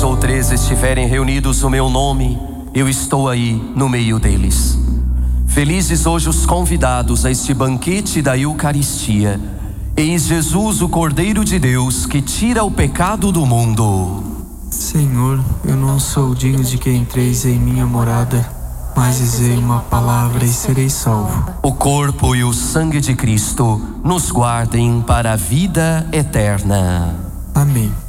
ou três estiverem reunidos no meu nome, eu estou aí no meio deles. Felizes hoje os convidados a este banquete da Eucaristia. Eis Jesus, o Cordeiro de Deus, que tira o pecado do mundo. Senhor, eu não sou digno de que entreis em minha morada, mas dizei uma palavra e serei salvo. O corpo e o sangue de Cristo nos guardem para a vida eterna. Amém.